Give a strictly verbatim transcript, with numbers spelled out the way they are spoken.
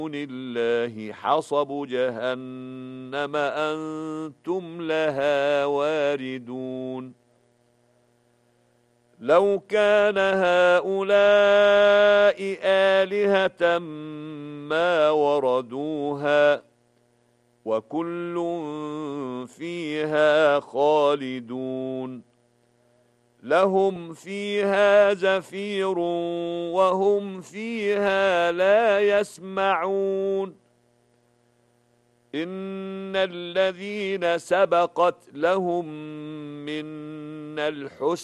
الله حصب جهنم أنتم لها واردون لو كان هؤلاء آلهة ما وردوها وكل فيها خالدون لهم فيها زفير وهم فيها لا يسمعون إن الذين سبقت لهم منا الحسنى